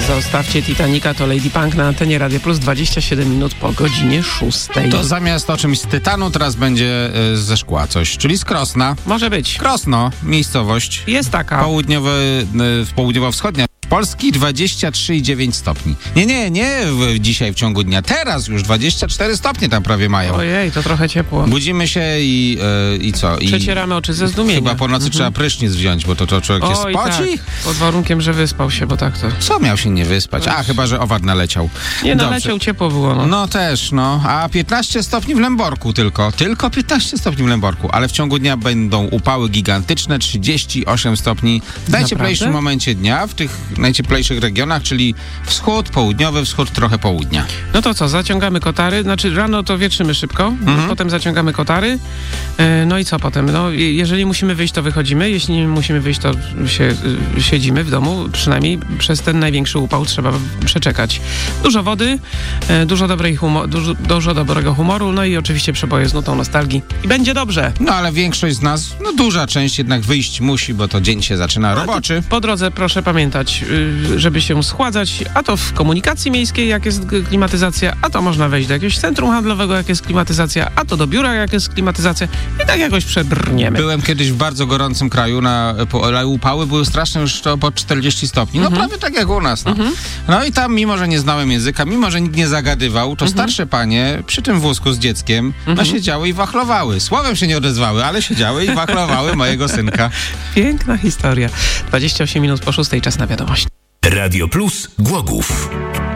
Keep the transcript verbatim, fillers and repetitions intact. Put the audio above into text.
Zostawcie Titanica, to Lady Punk na antenie Radio Plus, dwadzieścia siedem minut po godzinie szóstej. To zamiast o czymś z tytanu teraz będzie y, ze szkła coś, czyli z Krosna. Może być. Krosno, miejscowość. Jest taka. Południowy, y, południowo-wschodnia Polski, dwadzieścia trzy i dziewięć stopni. Nie, nie, nie w, dzisiaj w ciągu dnia. Teraz już dwadzieścia cztery stopnie tam prawie mają. Ojej, to trochę ciepło. Budzimy się i, y, i co? I przecieramy oczy ze zdumienia. Chyba po nocy mhm. trzeba prysznic wziąć, bo to, to człowiek Oj, jest spoci. Tak. Pod warunkiem, że wyspał się, bo tak to... Co miał się nie wyspać? A, chyba, że owad naleciał. Nie Dobrze. naleciał, ciepło było. No. no też, no. A piętnaście stopni w Lęborku tylko. Tylko piętnaście stopni w Lęborku. Ale w ciągu dnia będą upały gigantyczne, trzydzieści osiem stopni w najcieplejszym Naprawdę? momencie dnia, w tych najcieplejszych regionach, czyli wschód, południowy wschód, trochę południa. No to co, zaciągamy kotary, znaczy rano to wietrzymy szybko, mhm. potem zaciągamy kotary, no i co potem? No, jeżeli musimy wyjść, to wychodzimy, jeśli nie musimy wyjść, to się, siedzimy w domu, przynajmniej przez ten największy upał trzeba przeczekać. Dużo wody, dużo, dobrej humo- dużo, dużo dobrego humoru, no i oczywiście przeboje z nutą nostalgii i będzie dobrze. No ale większość z nas, no duża część jednak wyjść musi, bo to dzień się zaczyna roboczy. Po drodze proszę pamiętać, żeby się schładzać, a to w komunikacji miejskiej, jak jest klimatyzacja, a to można wejść do jakiegoś centrum handlowego, jak jest klimatyzacja, a to do biura, jak jest klimatyzacja i tak jakoś przebrniemy. Byłem kiedyś w bardzo gorącym kraju, na po, upały były straszne już to po czterdzieści stopni, no mhm. prawie tak jak u nas. No. Mhm. no i tam, mimo że nie znałem języka, mimo że nikt nie zagadywał, to mhm. starsze panie przy tym wózku z dzieckiem, mhm. no siedziały i wachlowały. Słowem się nie odezwały, ale siedziały i wachlowały mojego synka. Piękna historia. dwadzieścia osiem minut po szóstej, czas na wiadomość. Radio Plus Głogów.